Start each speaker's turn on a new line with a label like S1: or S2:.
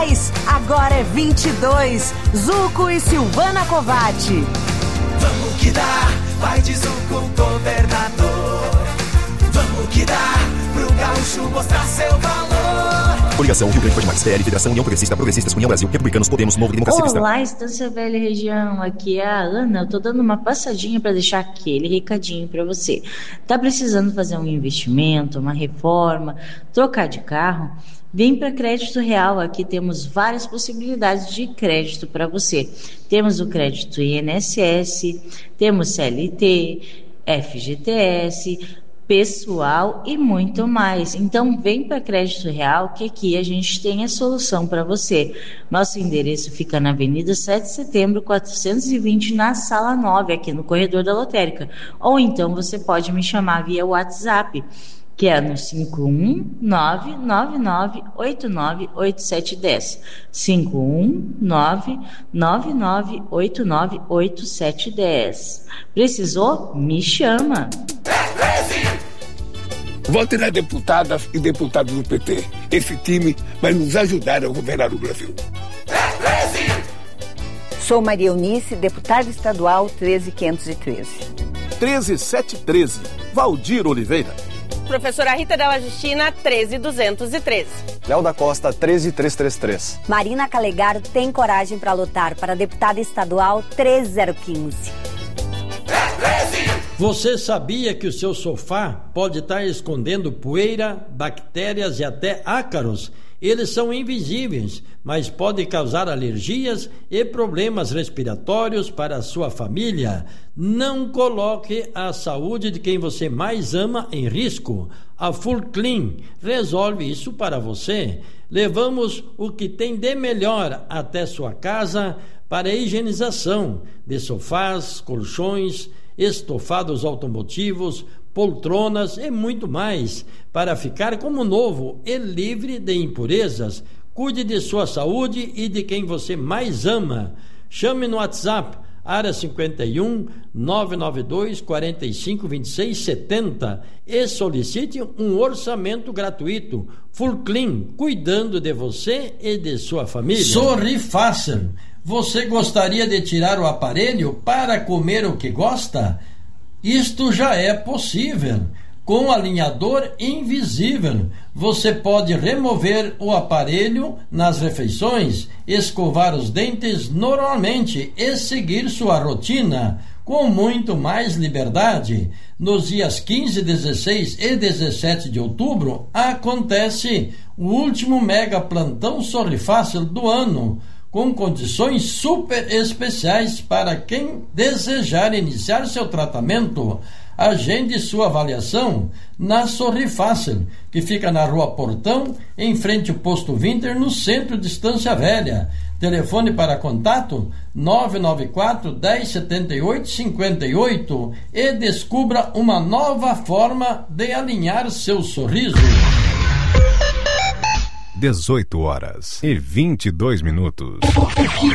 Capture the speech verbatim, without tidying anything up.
S1: Agora é vinte e dois. Zuco e Silvana Covatti.
S2: Vamos que dá, vai de Zuco governador. Vamos que dá, pro gaúcho mostrar seu valor.
S3: Coligação Rio Grande foi demais. P L, Federação União Progressista, Progressistas, União Brasil, Republicanos, Podemos, Novo Democracia Cristã.
S4: Olá, Estância Velha Região, aqui é a Ana. Eu tô dando uma passadinha para deixar aquele recadinho para você. Tá precisando fazer um investimento, uma reforma, trocar de carro? Vem para Crédito Real, aqui temos várias possibilidades de crédito para você. Temos o crédito I N S S, temos C L T, F G T S, pessoal e muito mais. Então vem para Crédito Real que aqui a gente tem a solução para você. Nosso endereço fica na Avenida sete de Setembro, quatrocentos e vinte, na Sala nove, aqui no corredor da Lotérica. Ou então você pode me chamar via WhatsApp, que é no cinco um nove nove nove oito nove oito sete um zero. cinco um nove nove nove oito nove oito sete um zero. Precisou? Me chama.
S5: Vote nas deputadas e deputados do P T. Esse time vai nos ajudar a governar o Brasil.
S6: Sou Maria Eunice, deputada estadual treze mil quinhentos e treze.
S7: treze mil setecentos e treze. Valdir Oliveira.
S8: Professora Rita Della Justina, treze mil duzentos e treze.
S9: Léo da Costa, treze mil trezentos e trinta e três.
S10: Marina Calegaro tem coragem para lutar para deputada estadual treze mil quinze.
S11: Você sabia que o seu sofá pode estar escondendo poeira, bactérias e até ácaros? Eles são invisíveis, mas podem causar alergias e problemas respiratórios para a sua família. Não coloque a saúde de quem você mais ama em risco. A Full Clean resolve isso para você. Levamos o que tem de melhor até sua casa para a higienização de sofás, colchões, estofados automotivos, poltronas e muito mais, para ficar como novo e livre de impurezas. Cuide de sua saúde e de quem você mais ama. Chame no WhatsApp, área cinquenta e um, nove nove dois, quarenta e cinco, vinte e seis, setenta e solicite um orçamento gratuito. Full Clean, cuidando de você e de sua família. Sorri Fácil. Você gostaria de tirar o aparelho para comer o que gosta? Isto já é possível. Com alinhador invisível, você pode remover o aparelho nas refeições, escovar os dentes normalmente e seguir sua rotina com muito mais liberdade. Nos dias quinze, dezesseis e dezessete de outubro acontece o último mega plantão Sorri Fácil do ano, com condições super especiais para quem desejar iniciar seu tratamento. Agende sua avaliação na Sorri Fácil, que fica na Rua Portão, em frente ao Posto Winter, no centro de Estância Velha. Telefone para contato nove nove quatro, dez, setenta e oito, cinquenta e oito e descubra uma nova forma de alinhar seu sorriso.
S12: dezoito horas e vinte e dois minutos.